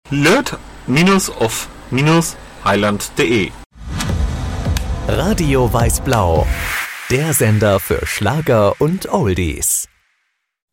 löt-off-highland.de. Radio Weiß-Blau, der Sender für Schlager und Oldies.